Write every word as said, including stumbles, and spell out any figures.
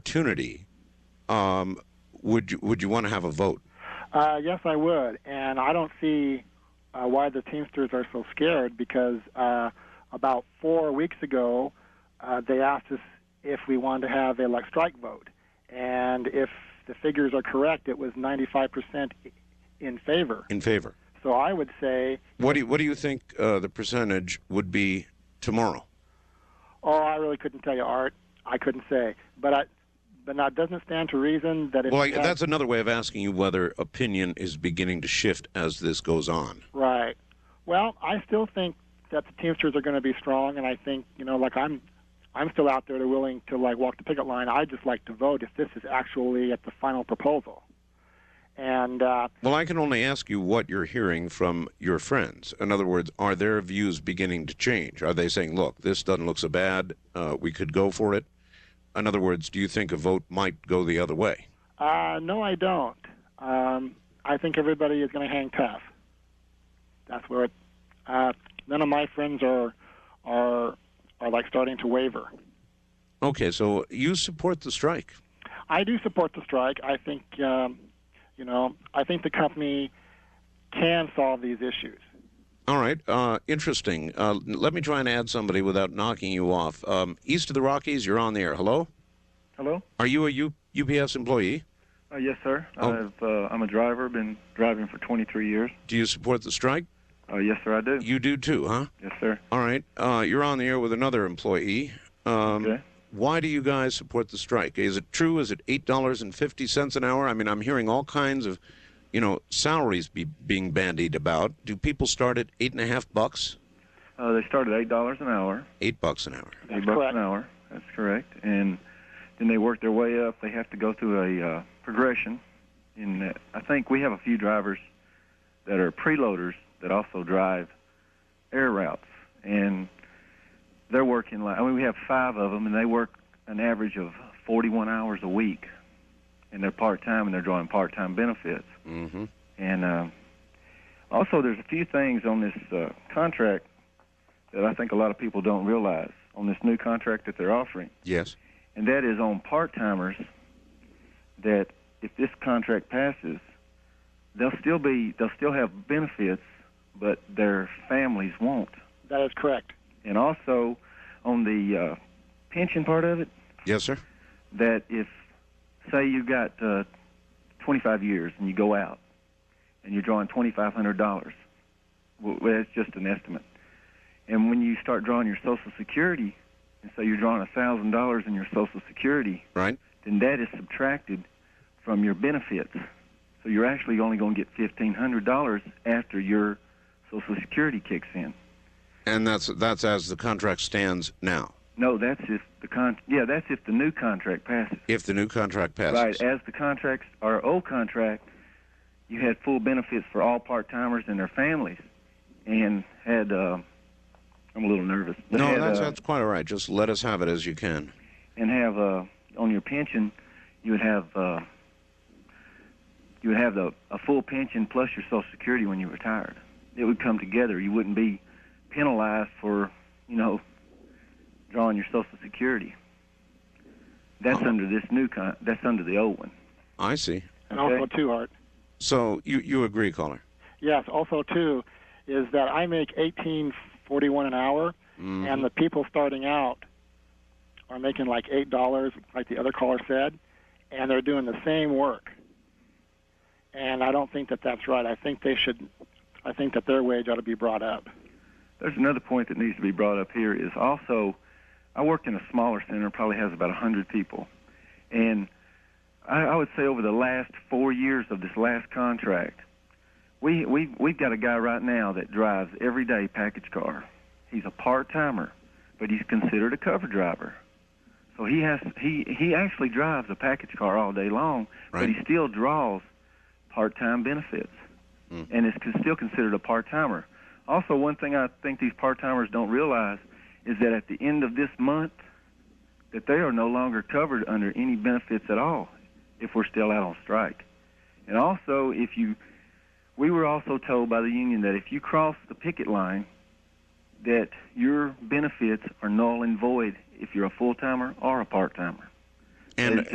opportunity, um, would you would you want to have a vote? Uh, yes, I would, and I don't see uh, why the Teamsters are so scared, because uh, about four weeks ago, uh, they asked us if we wanted to have a like strike vote, and if the figures are correct, it was ninety-five percent in favor. In favor. So I would say. What do you, what do you think uh, the percentage would be tomorrow? Oh, I really couldn't tell you, Art. I couldn't say, but I. But now, it doesn't stand to reason that if well, I, have, that's another way of asking you whether opinion is beginning to shift as this goes on. Right. Well, I still think that the Teamsters are going to be strong, and I think, you know, like I'm, I'm still out there to willing to like walk the picket line. I just like to vote if this is actually at the final proposal. And uh, well, I can only ask you what you're hearing from your friends. In other words, are their views beginning to change? Are they saying, "Look, this doesn't look so bad. Uh, we could go for it"? In other words, do you think a vote might go the other way? Uh, no, I don't. Um, I think everybody is going to hang tough. That's where it, uh, none of my friends are are are like starting to waver. Okay, so you support the strike. I do support the strike. I think, um, you know, I think the company can solve these issues. All right, uh, interesting. Uh, let me try and add somebody without knocking you off. Um, east of the Rockies, you're on the air. Hello? Hello? Are you a U- UPS employee? Uh, yes, sir. Oh. I've, uh, I'm a driver, been driving for twenty-three years. Do you support the strike? Uh, yes, sir, I do. You do too, huh? Yes, sir. All right, uh, you're on the air with another employee. Um, Okay. Why do you guys support the strike? Is it true? Is it eight dollars and fifty cents an hour? I mean, I'm hearing all kinds of, you know, salaries be being bandied about. Do people start at eight and a half bucks? Uh, they start at eight dollars an hour. Eight bucks an hour. That's eight bucks correct. an hour. That's correct. And then they work their way up. They have to go through a uh, progression. In uh, I think we have a few drivers that are preloaders that also drive air routes, and they're working like I mean we have five of them, and they work an average of forty-one hours a week, and they're part-time, and they're drawing part-time benefits. Mm-hmm. And uh, also, there's a few things on this uh, contract that I think a lot of people don't realize on this new contract that they're offering. Yes. And that is on part-timers, that if this contract passes, they'll still be they'll still have benefits, but their families won't. That is correct. And also on the uh, pension part of it, Yes, sir. that if, say you got uh, twenty-five years and you go out and you're drawing twenty-five hundred dollars, well, that's just an estimate. And when you start drawing your Social Security, and so you're drawing one thousand dollars in your Social Security, Right. then that is subtracted from your benefits. So you're actually only going to get fifteen hundred dollars after your Social Security kicks in. And that's that's as the contract stands now. No, that's if the con. Yeah, that's if the new contract passes. If the new contract passes. Right. As the contracts, our old contract, you had full benefits for all part-timers and their families, and had. Uh, I'm a little nervous. But No, had, that's uh, that's quite all right. Just let us have it as you can. and have uh, on your pension, you would have uh, you would have the a full pension plus your Social Security when you retired. It would come together. You wouldn't be penalized for you know drawing your Social Security. That's Oh. under this new con. That's under the old one. I see. And Okay. also, too, Art. So you you agree, caller? Yes, also, too, is that I make eighteen forty-one an hour, Mhm. and the people starting out are making like eight dollars, like the other caller said, and they're doing the same work. And I don't think that that's right. I think they should. I think that their wage ought to be brought up. There's another point that needs to be brought up here is also, I work in a smaller center, probably has about one hundred people. And I, I would say over the last four years of this last contract, we, we, we've got a guy right now that drives everyday package car. He's a part-timer, but he's considered a cover driver. So he has he, he actually drives a package car all day long, Right. but he still draws part-time benefits, Mm. and is con- still considered a part-timer. Also, one thing I think these part-timers don't realize is that at the end of this month, that they are no longer covered under any benefits at all if we're still out on strike. And also, if you, we were also told by the union that if you cross the picket line, that your benefits are null and void if you're a full-timer or a part-timer. And